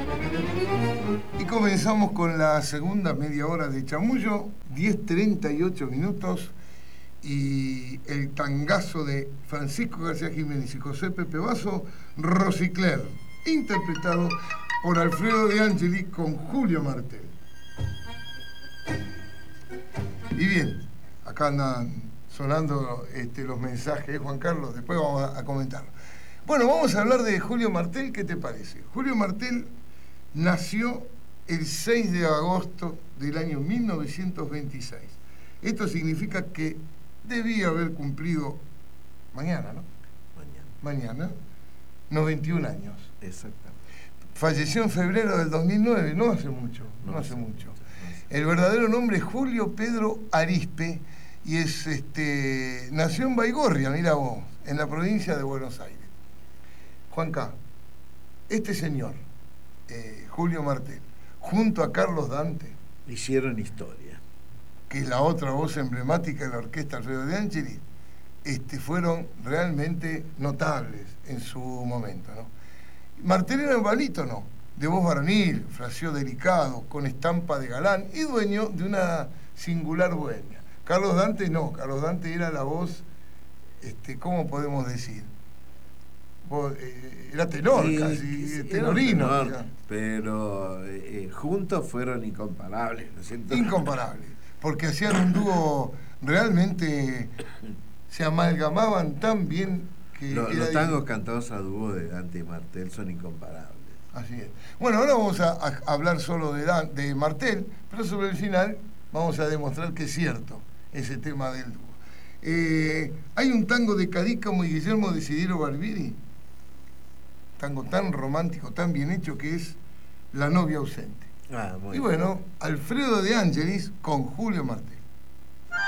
Y comenzamos con la segunda media hora de Chamullo, 10:38 minutos, y el tangazo de Francisco García Jiménez y José Pepe Basso, Rosicler, interpretado por Alfredo De Angelis con Julio Martel. Y bien, acá andan sonando los mensajes, Juan Carlos, después vamos a comentarlo. Bueno, vamos a hablar de Julio Martel, ¿qué te parece? Julio Martel nació el 6 de agosto del año 1926. Esto significa que debía haber cumplido mañana, ¿no? Mañana, 91 años. Exactamente. Falleció en febrero del 2009, no hace mucho. El verdadero nombre es Julio Pedro Arispe y nació en Baigorria, mira vos, en la provincia de Buenos Aires. Juanca, este señor, Julio Martel, junto a Carlos Dante, hicieron historia. Que es la otra voz emblemática de la orquesta Alfredo De Angelis, fueron realmente notables en su momento, ¿no? Martel era un barítono, de voz varonil, fraseo delicado, con estampa de galán y dueño de una singular bohemia. Carlos Dante no, Carlos Dante era la voz, ¿cómo podemos decir? Era tenor, Sí, casi, tenorino. Tenor, pero juntos fueron incomparables, ¿no es cierto? Incomparables, porque hacían un dúo realmente, se amalgamaban tan bien que... Los tangos cantados a dúo de Dante y Martel son incomparables. Así es. Bueno, ahora vamos a hablar solo de Martel, pero sobre el final vamos a demostrar que es cierto ese tema del dúo. Hay un tango de Cadícamo y Guillermo de Sidiero Barbieri, tango tan romántico, tan bien hecho, que es La novia ausente. Muy y bueno, Alfredo De Angelis con Julio Martel.